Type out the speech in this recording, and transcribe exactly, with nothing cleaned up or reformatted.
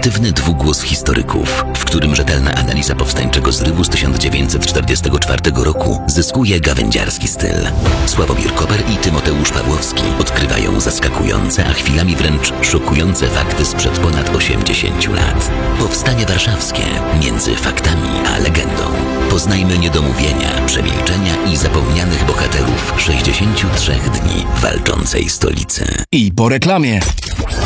obiektywny dwugłos historyków, w którym rzetelna analiza powstańczego zrywu z tysiąc dziewięćset czterdziestego czwartego roku zyskuje gawędziarski styl. Sławomir Koper i Tymoteusz Pawłowski odkrywają zaskakujące, a chwilami wręcz szokujące fakty sprzed ponad osiemdziesięciu lat. Powstanie warszawskie między faktami a legendą. Poznajmy niedomówienia, przemilczenia i zapomnianych bohaterów sześćdziesięciu trzech dni walczącej stolicy. I po reklamie.